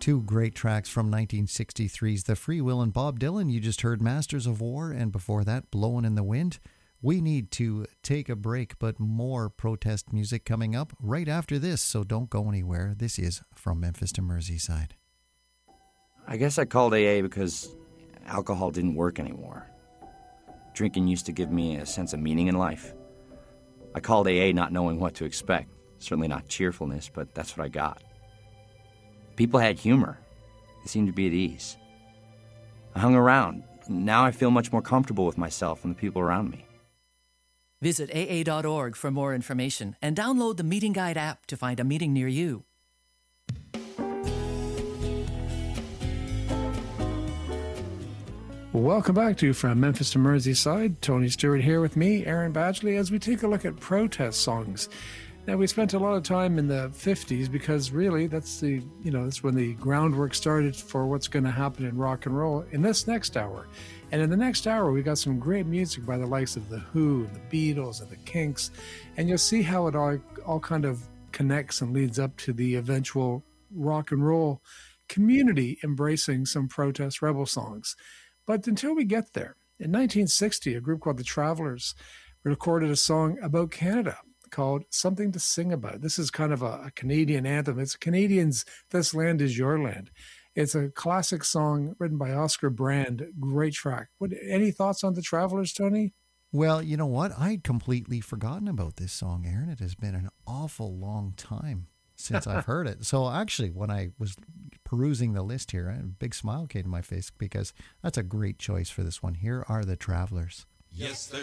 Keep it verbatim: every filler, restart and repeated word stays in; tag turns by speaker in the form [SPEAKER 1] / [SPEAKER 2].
[SPEAKER 1] Two great tracks from nineteen sixty-three's The Free Will and Bob Dylan. You just heard Masters of War, and before that, Blowin' in the Wind. We need to take a break, but more protest music coming up right after this, so don't go anywhere. This is From Memphis to Merseyside.
[SPEAKER 2] I guess I called A A because alcohol didn't work anymore. Drinking used to give me a sense of meaning in life. I called A A not knowing what to expect. Certainly not cheerfulness, but that's what I got. People had humor. They seemed to be at ease. I hung around. Now I feel much more comfortable with myself and the people around me.
[SPEAKER 3] Visit A A dot org for more information and download the Meeting Guide app to find a meeting near you.
[SPEAKER 4] Welcome back to From Memphis to Merseyside. Tony Stewart here with me, Aaron Badgley, as we take a look at protest songs. Now, we spent a lot of time in the fifties because really that's the, you know, that's when the groundwork started for what's going to happen in rock and roll in this next hour. And in the next hour, we got some great music by the likes of The Who, and the Beatles, and the Kinks. And you'll see how it all, all kind of connects and leads up to the eventual rock and roll community embracing some protest rebel songs. But until we get there, in nineteen sixty, a group called The Travelers recorded a song about Canada called Something to Sing About. This is kind of a, a Canadian anthem. It's Canadians' This Land Is Your Land. It's a classic song written by Oscar Brand. Great track. What, any thoughts on The Travelers, Tony?
[SPEAKER 1] Well, you know what? I'd completely forgotten about this song, Aaron. It has been an awful long time since I've heard it. So actually, when I was perusing the list here, a big smile came to my face because that's a great choice for this one. Here are The Travelers.
[SPEAKER 5] Yes,